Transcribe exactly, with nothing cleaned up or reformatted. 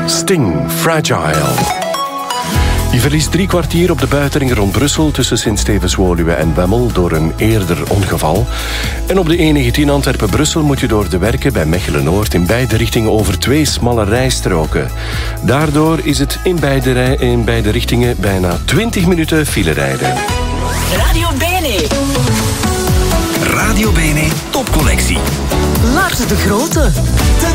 Sting, Fragile. Je verliest drie kwartier op de buitenring rond Brussel tussen Sint-Stevens-Woluwe en Bemmel door een eerder ongeval. En op de E negentien Antwerpen-Brussel moet je door de werken bij Mechelen-Noord in beide richtingen over twee smalle rijstroken. Daardoor is het in beide, rij- in beide richtingen bijna twintig minuten file rijden. Radio Bene. Radio Bene Topcollectie. Lars de Grote.